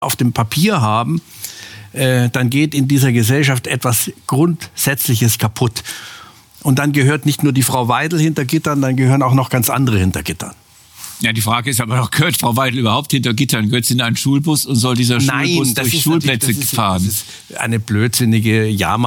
auf dem Papier haben, dann geht in dieser Gesellschaft etwas Grundsätzliches kaputt. Und dann gehört nicht nur die Frau Weidel hinter Gittern, dann gehören auch noch ganz andere hinter Gittern. Ja, die Frage ist aber noch, gehört Frau Weidel überhaupt hinter Gittern? Gehört sie in einen Schulbus und soll dieser Schulbus durch Schulplätze fahren? Das ist eine blödsinnige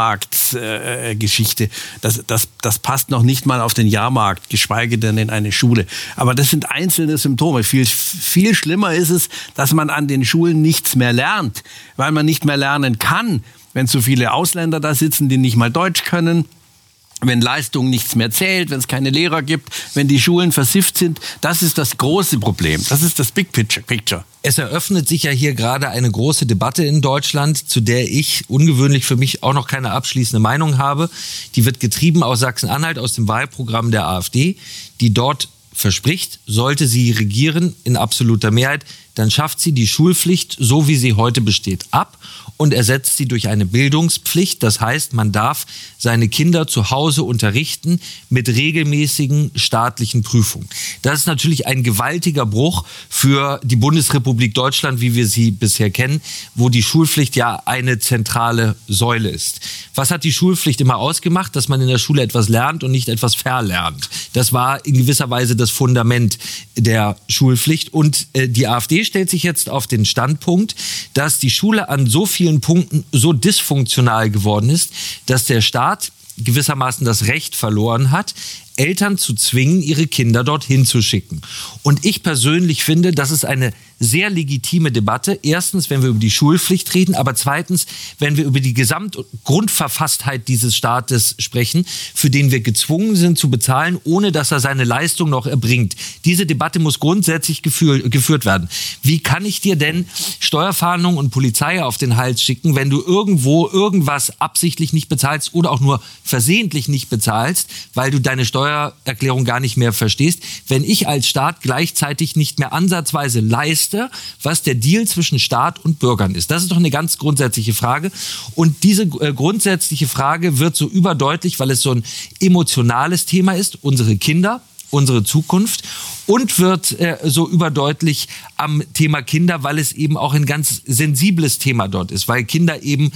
Jahrmarktsgeschichte. Das passt noch nicht mal auf den Jahrmarkt, geschweige denn in eine Schule. Aber das sind einzelne Symptome. Viel schlimmer ist es, dass man an den Schulen nichts mehr lernt, weil man nicht mehr lernen kann, wenn zu viele Ausländer da sitzen, die nicht mal Deutsch können. Wenn Leistung nichts mehr zählt, wenn es keine Lehrer gibt, wenn die Schulen versifft sind, das ist das große Problem. Das ist das Big Picture. Es eröffnet sich ja hier gerade eine große Debatte in Deutschland, zu der ich ungewöhnlich für mich auch noch keine abschließende Meinung habe. Die wird getrieben aus Sachsen-Anhalt, aus dem Wahlprogramm der AfD, die dort verspricht, sollte sie regieren in absoluter Mehrheit, dann schafft sie die Schulpflicht, so wie sie heute besteht, ab und ersetzt sie durch eine Bildungspflicht. Das heißt, man darf seine Kinder zu Hause unterrichten mit regelmäßigen staatlichen Prüfungen. Das ist natürlich ein gewaltiger Bruch für die Bundesrepublik Deutschland, wie wir sie bisher kennen, wo die Schulpflicht ja eine zentrale Säule ist. Was hat die Schulpflicht immer ausgemacht? Dass man in der Schule etwas lernt und nicht etwas verlernt. Das war in gewisser Weise das Fundament der Schulpflicht. Und die AfD stellt sich jetzt auf den Standpunkt, dass die Schule an so vielen Punkten so dysfunktional geworden ist, dass der Staat gewissermaßen das Recht verloren hat, Eltern zu zwingen, ihre Kinder dorthin zu schicken. Und ich persönlich finde, das ist eine sehr legitime Debatte. Erstens, wenn wir über die Schulpflicht reden, aber zweitens, wenn wir über die Gesamtgrundverfasstheit dieses Staates sprechen, für den wir gezwungen sind zu bezahlen, ohne dass er seine Leistung noch erbringt. Diese Debatte muss grundsätzlich geführt werden. Wie kann ich dir denn Steuerfahndung und Polizei auf den Hals schicken, wenn du irgendwo irgendwas absichtlich nicht bezahlst oder auch nur versehentlich nicht bezahlst, weil du deine Steuererklärung gar nicht mehr verstehst, wenn ich als Staat gleichzeitig nicht mehr ansatzweise leiste, was der Deal zwischen Staat und Bürgern ist. Das ist doch eine ganz grundsätzliche Frage. Und diese grundsätzliche Frage wird so überdeutlich, weil es so ein emotionales Thema ist, unsere Kinder, unsere Zukunft, und wird so überdeutlich am Thema Kinder, weil es eben auch ein ganz sensibles Thema dort ist, weil Kinder eben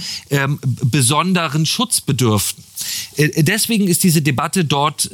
besonderen Schutz bedürften. Deswegen ist diese Debatte dort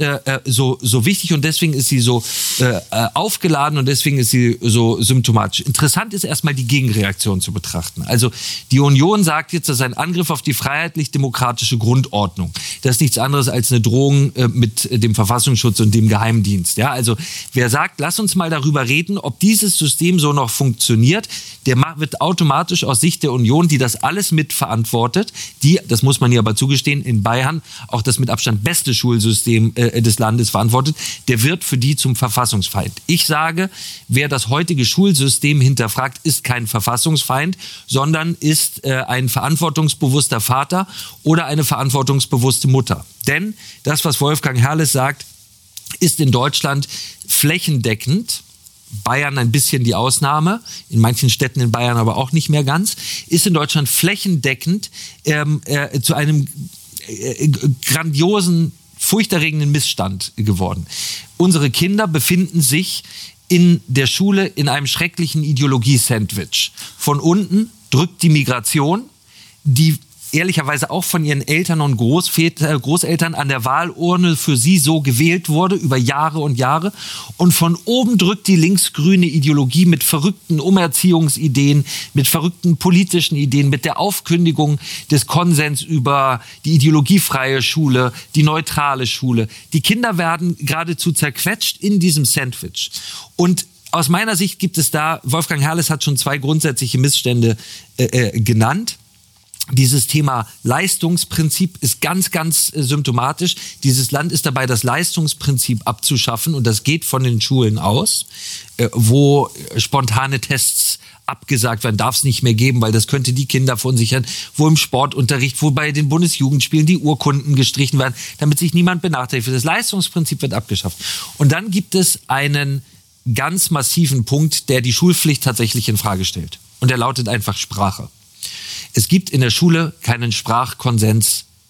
so wichtig und deswegen ist sie so aufgeladen und deswegen ist sie so symptomatisch. Interessant ist erstmal die Gegenreaktion zu betrachten. Also die Union sagt jetzt, das ist ein Angriff auf die freiheitlich-demokratische Grundordnung. Das ist nichts anderes als eine Drohung mit dem Verfassungsschutz und dem Geheimdienst. Ja, also wer sagt, lass uns mal darüber reden, ob dieses System so noch funktioniert, der wird automatisch aus Sicht der Union, die das alles mitverantwortet, die, das muss man hier aber zugestehen, in Bayern auch das mit Abstand beste Schulsystem des Landes verantwortet, der wird für die zum Verfassungsfeind. Ich sage, wer das heutige Schulsystem hinterfragt, ist kein Verfassungsfeind, sondern ist ein verantwortungsbewusster Vater oder eine verantwortungsbewusste Mutter. Denn das, was Wolfgang Herrles sagt, ist in Deutschland flächendeckend, Bayern ein bisschen die Ausnahme, in manchen Städten in Bayern aber auch nicht mehr ganz, ist in Deutschland flächendeckend zu einem grandiosen, furchterregenden Missstand geworden. Unsere Kinder befinden sich in der Schule in einem schrecklichen Ideologie-Sandwich. Von unten drückt die Migration, die ehrlicherweise auch von ihren Eltern und Großeltern an der Wahlurne für sie so gewählt wurde, über Jahre und Jahre. Und von oben drückt die linksgrüne Ideologie mit verrückten Umerziehungsideen, mit verrückten politischen Ideen, mit der Aufkündigung des Konsens über die ideologiefreie Schule, die neutrale Schule. Die Kinder werden geradezu zerquetscht in diesem Sandwich. Und aus meiner Sicht gibt es da, Wolfgang Herrles hat schon zwei grundsätzliche Missstände genannt. Dieses Thema Leistungsprinzip ist ganz, ganz symptomatisch. Dieses Land ist dabei, das Leistungsprinzip abzuschaffen und das geht von den Schulen aus, wo spontane Tests abgesagt werden, darf es nicht mehr geben, weil das könnte die Kinder verunsichern, wo im Sportunterricht, wo bei den Bundesjugendspielen die Urkunden gestrichen werden, damit sich niemand benachteiligt wird. Das Leistungsprinzip wird abgeschafft. Und dann gibt es einen ganz massiven Punkt, der die Schulpflicht tatsächlich in Frage stellt. Und der lautet einfach Sprache. Es gibt in der Schule keinen Sprachkonsens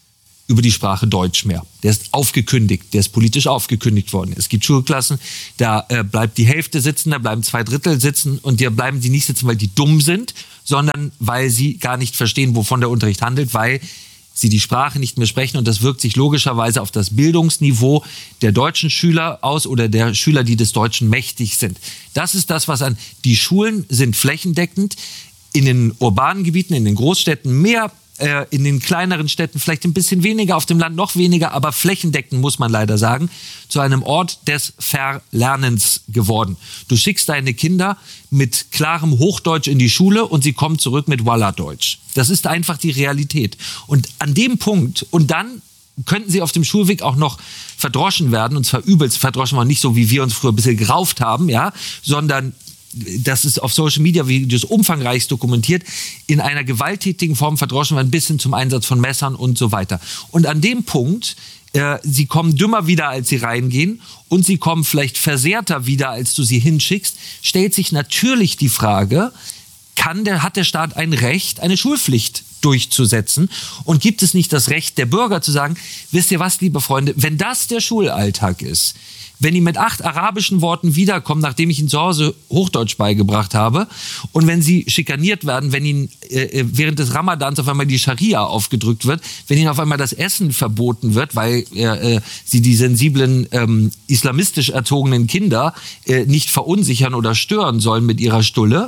über die Sprache Deutsch mehr. Der ist aufgekündigt, der ist politisch aufgekündigt worden. Es gibt Schulklassen, da bleibt die Hälfte sitzen, da bleiben 2/3 sitzen und da bleiben die nicht sitzen, weil die dumm sind, sondern weil sie gar nicht verstehen, wovon der Unterricht handelt, weil sie die Sprache nicht mehr sprechen und das wirkt sich logischerweise auf das Bildungsniveau der deutschen Schüler aus oder der Schüler, die des Deutschen mächtig sind. Das ist das, was die Schulen sind flächendeckend in den urbanen Gebieten, in den Großstädten mehr, in den kleineren Städten vielleicht ein bisschen weniger, auf dem Land noch weniger, aber flächendeckend, muss man leider sagen, zu einem Ort des Verlernens geworden. Du schickst deine Kinder mit klarem Hochdeutsch in die Schule und sie kommen zurück mit Walla-Deutsch. Das ist einfach die Realität. Und an dem Punkt, und dann könnten sie auf dem Schulweg auch noch verdroschen werden, und zwar übelst verdroschen, nicht so, wie wir uns früher ein bisschen gerauft haben, ja, sondern das ist auf Social Media Videos umfangreich dokumentiert, in einer gewalttätigen Form verdroschen werden, bis hin zum Einsatz von Messern und so weiter. Und an dem Punkt, sie kommen dümmer wieder, als sie reingehen, und sie kommen vielleicht versehrter wieder, als du sie hinschickst, stellt sich natürlich die Frage, hat der Staat ein Recht, eine Schulpflicht durchzusetzen? Und gibt es nicht das Recht der Bürger zu sagen, wisst ihr was, liebe Freunde, wenn das der Schulalltag ist, wenn die mit 8 arabischen Worten wiederkommen, nachdem ich ihnen zu Hause Hochdeutsch beigebracht habe, und wenn sie schikaniert werden, wenn ihnen während des Ramadans auf einmal die Scharia aufgedrückt wird, wenn ihnen auf einmal das Essen verboten wird, weil sie die sensiblen islamistisch erzogenen Kinder nicht verunsichern oder stören sollen mit ihrer Stulle,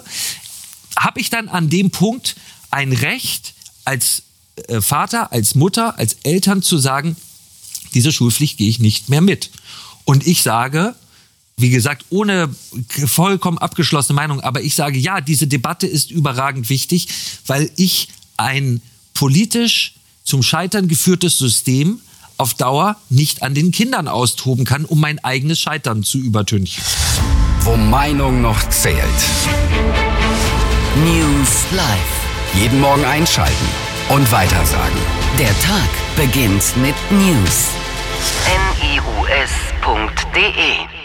habe ich dann an dem Punkt ein Recht als Vater, als Mutter, als Eltern zu sagen, diese Schulpflicht gehe ich nicht mehr mit. Und ich sage, wie gesagt, ohne vollkommen abgeschlossene Meinung, aber ich sage, ja, diese Debatte ist überragend wichtig, weil ich ein politisch zum Scheitern geführtes System auf Dauer nicht an den Kindern austoben kann, um mein eigenes Scheitern zu übertünchen. Wo Meinung noch zählt. News Live. Jeden Morgen einschalten und weitersagen. Der Tag beginnt mit News. NIUS.de